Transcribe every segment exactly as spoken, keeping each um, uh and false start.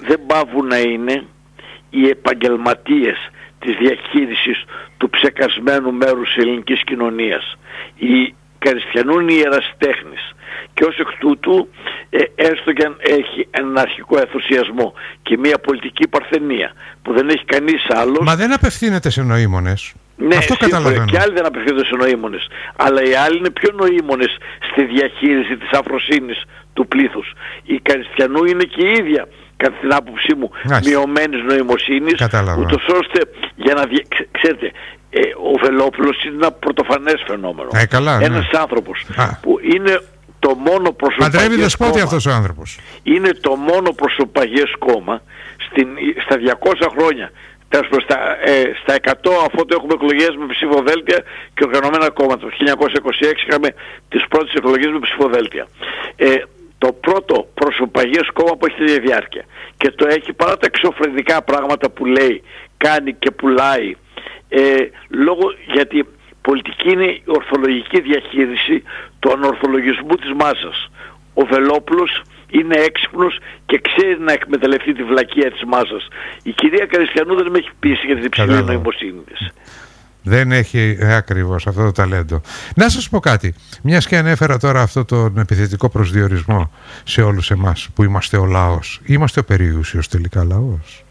δεν πάβουν να είναι οι επαγγελματίες της διαχείρισης του ψεκασμένου μέρους της ελληνικής κοινωνίας. Οι Καριστιανούν ιεραστέχνης και ως εκ τούτου ε, έστω και αν έχει έναν αρχικό ενθουσιασμό και μια πολιτική παρθενία που δεν έχει κανείς άλλος. Μα δεν απευθύνεται σε νοήμονες. Ναι, αυτό καταλαβαίνω. Και άλλοι δεν απευθύνονται σε νοήμονες, αλλά οι άλλοι είναι πιο νοήμονες στη διαχείριση της αφροσύνης του πλήθους. Οι Καριστιανού είναι και η ίδια, κατά την άποψή μου, μειωμένης νοημοσύνης, ούτως ώστε για να δια... ξέρετε, ε, ο Βελόπουλος είναι ένα πρωτοφανές φαινόμενο. Ε, καλά, ναι. Ένας άνθρωπος Α. που είναι το μόνο προσωπαγές κόμμα. Αυτός ο άνθρωπος. Είναι το μόνο προσωπαγές κόμμα στην, στα διακόσια χρόνια. Στα, ε, στα εκατό, αφού το έχουμε εκλογές με ψηφοδέλτια και οργανωμένα κόμματα. Το χίλια εννιακόσια είκοσι έξι είχαμε τις πρώτες εκλογές με ψηφοδέλτια. Ε, το πρώτο προσωπαγές κόμμα που έχει τη διάρκεια. Και το έχει παρά τα εξωφρενικά πράγματα που λέει, κάνει και πουλάει. Ε, λόγω, γιατί πολιτική είναι η ορθολογική διαχείριση του ανορθολογισμού της μάσας. Ο Βελόπουλος είναι έξυπνος και ξέρει να εκμεταλλευτεί τη βλακεία της μάσας. Η κυρία Καριστιανού δεν με έχει πείσει για την υψηλή νοημοσύνη της. Δεν έχει ακριβώς αυτό το ταλέντο. Να σας πω κάτι. Μιας και ανέφερα τώρα αυτό τον επιθετικό προσδιορισμό σε όλους εμάς που είμαστε ο λαός. Είμαστε ο περιούσιος τελικά λαός.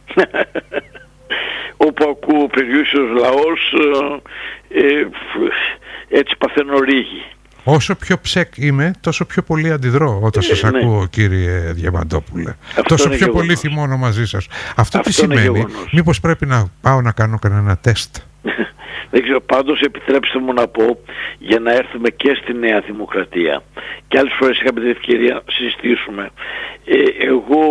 Όπου ακούω περιούσιος λαός, ε, ε, έτσι παθαίνω ρίγη. Όσο πιο ψεκ είμαι, τόσο πιο πολύ αντιδρώ όταν ε, σας ναι. ακούω, κύριε Διαμαντόπουλε. Αυτό τόσο πιο γεγονός. Πολύ θυμώνω μαζί σας. Αυτό, Αυτό τι σημαίνει? Μήπως πρέπει να πάω να κάνω κανένα τεστ? Δεν ξέρω, πάντως επιτρέψτε μου να πω, για να έρθουμε και στη Νέα Δημοκρατία, και άλλες φορές είχαμε την ευκαιρία να συζητήσουμε, ε, εγώ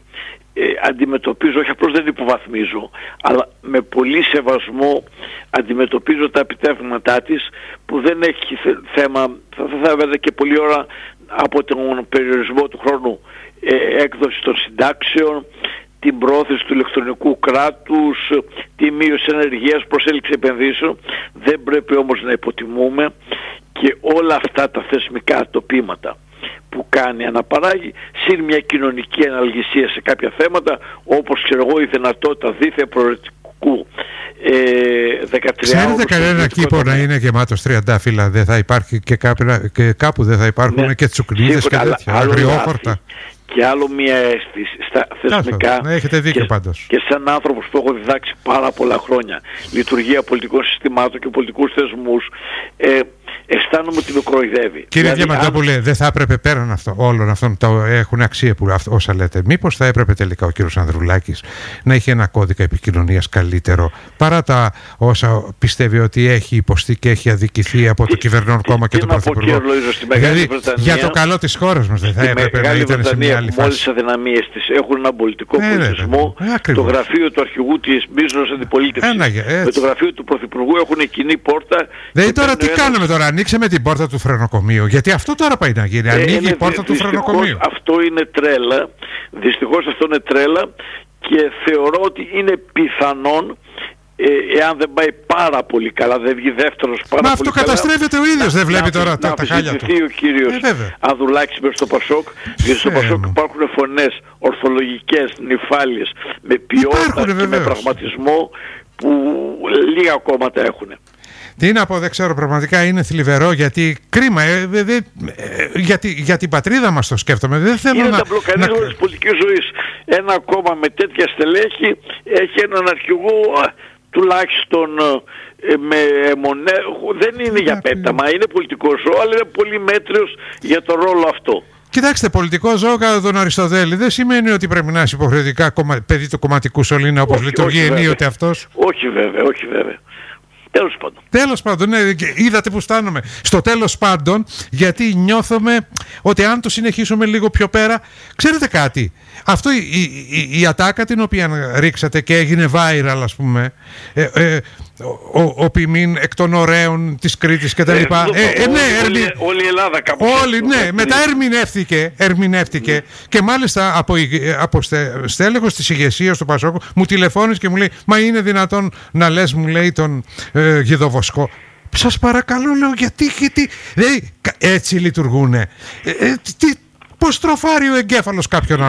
ε, αντιμετωπίζω, όχι απλώς δεν υποβαθμίζω, αλλά με πολύ σεβασμό αντιμετωπίζω τα επιτεύγματά της, που δεν έχει θέμα, θα θα έβαλε και πολλή ώρα από τον περιορισμό του χρόνου ε, έκδοση των συντάξεων, την πρόθεση του ηλεκτρονικού κράτους, τη μείωση ενεργείας, προσέλκυση επενδύσεων. Δεν πρέπει όμως να υποτιμούμε και όλα αυτά τα θεσμικά τοπήματα που κάνει, αναπαράγει, συν μια κοινωνική αναλγησία σε κάποια θέματα, όπως ξέρω εγώ η δυνατότητα δίθεν προαιρετικού ε, δεκατριάωρου. Ξέρετε κανένα κήπο να είναι γεμάτος τριαντάφυλλα, δεν θα υπάρχει και, κάπου, και κάπου δεν θα υπάρχουν ναι, και τσουκνίδες και τέτοια, αγριόχορτα. Και άλλο μια αίσθηση στα θεσμικά. Ναι, έχετε δίκιο και, πάντως. Και σαν άνθρωπος που έχω διδάξει πάρα πολλά χρόνια λειτουργία πολιτικών συστημάτων και πολιτικούς θεσμούς, ε, αισθάνομαι ότι με κοροϊδεύει. Κύριε δηλαδή, Διαμαντόπουλε, αν... δεν θα έπρεπε πέραν αυτό, όλων αυτών που έχουν αξία που αυτό, όσα λέτε, μήπως θα έπρεπε τελικά ο κύριος Ανδρουλάκης να είχε ένα κώδικα επικοινωνίας καλύτερο παρά τα όσα πιστεύει ότι έχει υποστεί και έχει αδικηθεί από τι, το κυβερνών κόμμα και τον Πρωθυπουργό? Δηλαδή, για το καλό της χώρας μας δεν θα έπρεπε να ήταν σε μια άλλη φάση? Μόλις αδυναμίες της έχουν έναν πολιτικό ε, πολιτισμό. Ε, το γραφείο του αρχηγού της μείζωνος αντιπολίτευσης με το γραφείο του Πρωθυπουργού έχουν κοινή πόρτα. Δηλαδή τώρα τι ένας... κάνουμε τώρα? Ανοίξαμε την πόρτα του φρενοκομείου, γιατί αυτό τώρα πάει να γίνει. Ανοίγει ε, η πόρτα του φρενοκομείου. Αυτό είναι τρέλα. Δυστυχώς αυτό είναι τρέλα και θεωρώ ότι είναι πιθανόν, ε, εάν δεν πάει πάρα πολύ καλά, δεν βγει δεύτερος πάρα Μα πολύ αυτό καλά. Μα αυτό καταστρέφεται ο ίδιος, δεν βλέπει τώρα τα, τα χάλια του. Να ο κύριος ε, Ανδρουλάκης μες στο Πασόκ, γιατί στο Πασόκ υπάρχουν φωνές ορθολογικές, νυφάλιες, με ποιότητα και με πραγματισμό που λίγα κόμματα έχουν. Τι να πω, δεν ξέρω, πραγματικά είναι θλιβερό, γιατί κρίμα, ε, δε, δε, ε, γιατί, για την πατρίδα μας το σκέφτομαι. Δεν θέλω είναι να... τα μπλοκαρίσματα να... της πολιτικής ζωής. Ένα κόμμα με τέτοια στελέχη έχει έναν αρχηγό τουλάχιστον ε, με μονέ... δεν είναι για πέταμα, είναι πολιτικό ζώο, αλλά είναι πολύ μέτριος για τον ρόλο αυτό. Κοιτάξτε, πολιτικό ζώο κατά τον Αριστοτέλη δεν σημαίνει ότι πρέπει να είσαι υποχρεωτικά κομμα... παιδί του κομματικού σωλήνα, όπως όχι, λειτουργεί ενίοτε αυτός. Όχι βέβαια, όχι βέβαια. Τέλος πάντων. Τέλος πάντων, ναι, είδατε που φτάνουμε. Στο τέλος πάντων, γιατί νιώθουμε ότι αν το συνεχίσουμε λίγο πιο πέρα, ξέρετε κάτι, αυτό η, η, η, η ατάκα την οποία ρίξατε και έγινε viral, ας πούμε, ε, ε, ο, ο, ο ποιμήν εκ των ωραίων της Κρήτης και τα λοιπά. Ε, ε, ε, ναι, όλη, ερμη... όλη η Ελλάδα κάπου. Όλη, ναι, μετά ερμηνεύτηκε, ερμηνεύτηκε mm. και μάλιστα από, από στε, στέλεχος της ηγεσίας του Πασόκου μου τηλεφώνησε και μου λέει, μα είναι δυνατόν να λες, μου λέει, τον ε, Γιδοβοσκό. Σας παρακαλώ, λέω, γιατί, γιατί δηλαδή, έτσι λειτουργούνε. Ε, ε, τι, πώς τροφάρει ο εγκέφαλος κάποιον